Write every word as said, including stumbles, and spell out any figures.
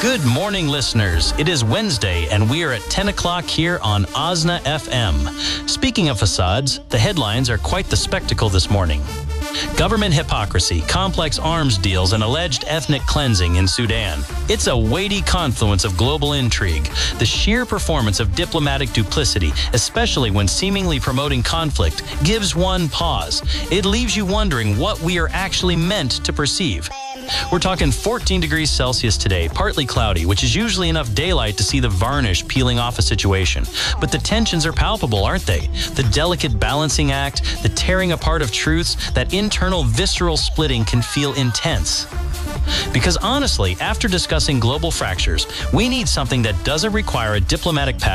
Good morning, listeners. It is Wednesday, and we are at ten o'clock here on O S N A F M. Speaking of facades, the headlines are quite the spectacle this morning. Government hypocrisy, complex arms deals, and alleged ethnic cleansing in Sudan. It's a weighty confluence of global intrigue, the sheer performance of diplomatic duplicity, especially when seemingly promoting conflict, gives one pause. It leaves you wondering what we are actually meant to perceive. We're talking fourteen degrees Celsius today, partly cloudy, which is usually enough daylight to see the varnish peeling off a situation. But the tensions are palpable, aren't they? The delicate balancing act, the tearing apart of truths, that internal visceral splitting can feel intense. Because honestly, after discussing global fractures, we need something that doesn't require a diplomatic path